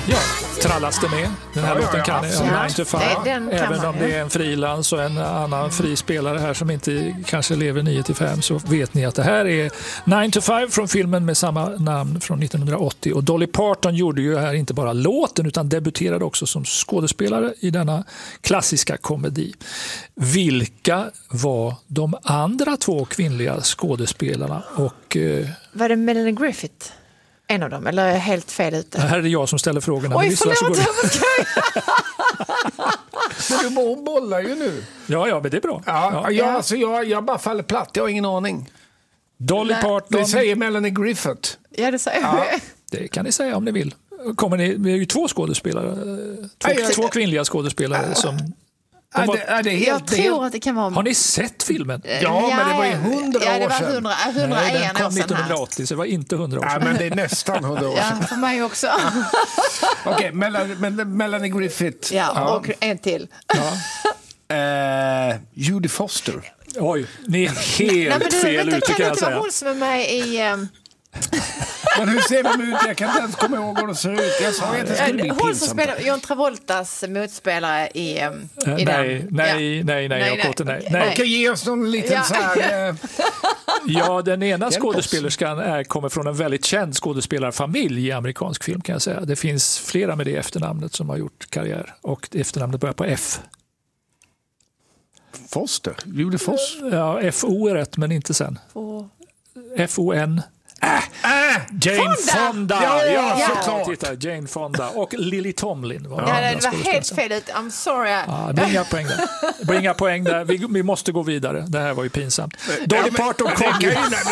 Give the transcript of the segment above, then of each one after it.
Ja, trallas det med. Den här låten kan 9 to 5. Även om det är en frilans och en annan frispelare här som inte kanske lever 9 till 5, så vet ni att det här är 9 to 5 från filmen med samma namn från 1980. Och Dolly Parton gjorde ju här inte bara låten utan debuterade också som skådespelare i denna klassiska komedi. Vilka var de andra 2 kvinnliga skådespelarna? Och var det Melanie Griffith? En av dem, eller är jag helt fel ute? Här är det jag som ställer frågorna. Oj, förlåt! Men du bollar ju nu. Ja, men det är bra. Alltså, jag bara faller platt, jag har ingen aning. Dolly Parton. Det säger Melanie Griffith. Ja, det säger jag. Det kan ni säga om ni vill. Vi är ju 2 skådespelare. 2 kvinnliga skådespelare som... Jag tror att det kan vara... Har ni sett filmen? Ja, men det var ju 100 år sedan. Det var 101 Nej, den kom år sedan 1980, så det var inte 100 år sedan. Men det är nästan 100 år sedan. Ja, för mig också. Okej, Melanie Griffith. Ja, och en till. Judy Foster. Oj, ni är helt fel ute kan jag säga. Det var hon som är med i... Men hur ser de ut? Jag kan inte ens komma ihåg hur de ser ut. Jag sa att det skulle bli pinsamt. Hon som spelar John Travoltas motspelare i den. Nej. Okej, ge oss någon liten så här... Ja, den ena skådespelerskan kommer från en väldigt känd skådespelarfamilj i amerikansk film kan jag säga. Det finns flera med det efternamnet som har gjort karriär. Och efternamnet börjar på F. Foster? Judy Foster? Ja, F-O är rätt, men inte sen. F-O-N. Jane Fonda! Ja, titta, Jane Fonda. Och Lily Tomlin var det var helt fel ut. I'm sorry. Bringa poäng där. Vi måste gå vidare. Det här var ju pinsamt. Dolly Parton kom ju...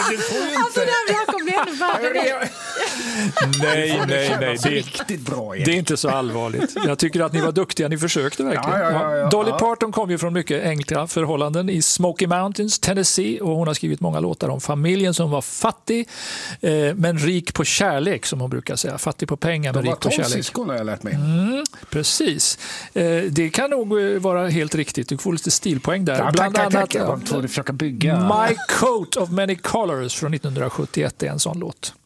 Nej. Det är inte så allvarligt. Jag tycker att ni var duktiga. Ni försökte verkligen. Dolly Parton kom ju från mycket enkla förhållanden i Smoky Mountains, Tennessee. Och hon har skrivit många låtar om familjen som var fattig men rik på kärlek, som hon brukar säga. Fattig på pengar men rik på kärlek. Syskon har jag lärt mig. Precis. Det kan nog vara helt riktigt. Du får lite stilpoäng där. Bland annat försöka bygga. My Coat of Many Colors från 1971 är en sån låt.